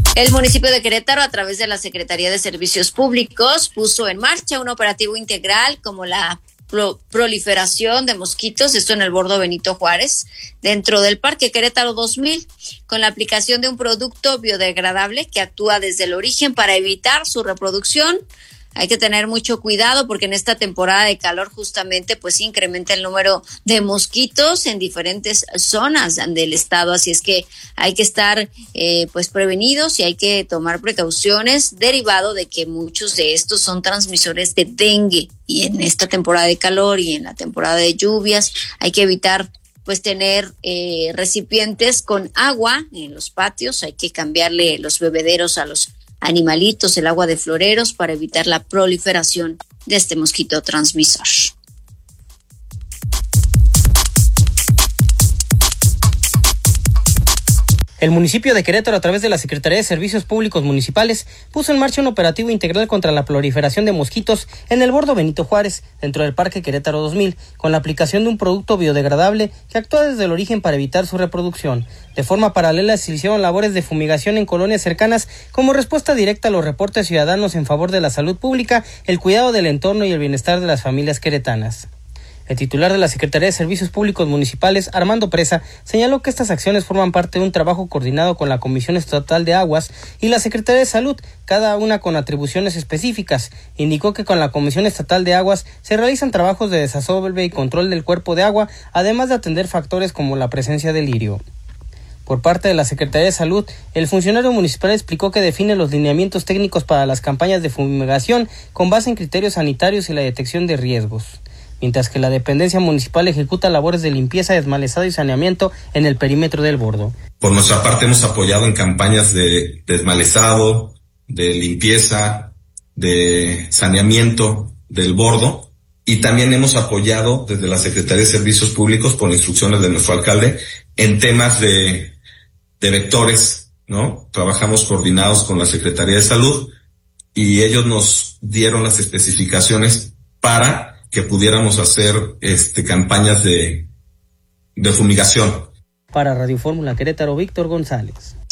El municipio de Querétaro, a través de la Secretaría de Servicios Públicos, puso en marcha un operativo integral como la proliferación de mosquitos, esto en el bordo Benito Juárez, dentro del Parque Querétaro 2000, con la aplicación de un producto biodegradable que actúa desde el origen para evitar su reproducción. Hay que tener mucho cuidado porque en esta temporada de calor justamente pues incrementa el número de mosquitos en diferentes zonas del estado, así es que hay que estar pues prevenidos y hay que tomar precauciones derivado de que muchos de estos son transmisores de dengue, y en esta temporada de calor y en la temporada de lluvias hay que evitar pues tener recipientes con agua en los patios, hay que cambiarle los bebederos a los animalitos, el agua de floreros, para evitar la proliferación de este mosquito transmisor. El municipio de Querétaro, a través de la Secretaría de Servicios Públicos Municipales, puso en marcha un operativo integral contra la proliferación de mosquitos en el bordo Benito Juárez, dentro del Parque Querétaro 2000, con la aplicación de un producto biodegradable que actúa desde el origen para evitar su reproducción. De forma paralela, se hicieron labores de fumigación en colonias cercanas como respuesta directa a los reportes ciudadanos en favor de la salud pública, el cuidado del entorno y el bienestar de las familias queretanas. El titular de la Secretaría de Servicios Públicos Municipales, Armando Presa, señaló que estas acciones forman parte de un trabajo coordinado con la Comisión Estatal de Aguas y la Secretaría de Salud, cada una con atribuciones específicas. Indicó que con la Comisión Estatal de Aguas se realizan trabajos de desasolve y control del cuerpo de agua, además de atender factores como la presencia de lirio. Por parte de la Secretaría de Salud, el funcionario municipal explicó que define los lineamientos técnicos para las campañas de fumigación con base en criterios sanitarios y la detección de riesgos, mientras que la dependencia municipal ejecuta labores de limpieza, desmalezado y saneamiento en el perímetro del bordo. Por nuestra parte hemos apoyado en campañas de desmalezado, de limpieza, de saneamiento del bordo, y también hemos apoyado desde la Secretaría de Servicios Públicos, por instrucciones de nuestro alcalde, en temas de vectores, ¿no? Trabajamos coordinados con la Secretaría de Salud y ellos nos dieron las especificaciones para que pudiéramos hacer campañas de fumigación. Para Radio Fórmula Querétaro, Víctor González.